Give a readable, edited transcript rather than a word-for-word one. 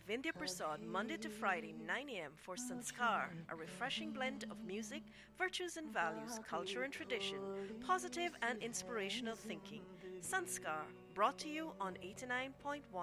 Vindhya Prasad Monday to Friday 9 a.m. for Sanskar, a refreshing blend of music, virtues and values, culture and tradition, positive and inspirational thinking. Sanskar, brought to you on 89.1